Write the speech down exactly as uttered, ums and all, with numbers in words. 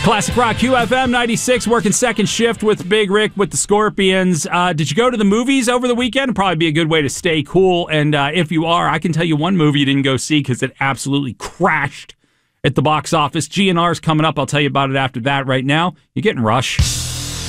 Classic Rock Q F M ninety-six, working second shift with Big Rick with the Scorpions. Uh, did you go to the movies over the weekend? Probably be a good way to stay cool. And uh, if you are, I can tell you one movie you didn't go see because it absolutely crashed at the box office. G N R's coming up. I'll tell you about it after that. Right now, you're getting Rush.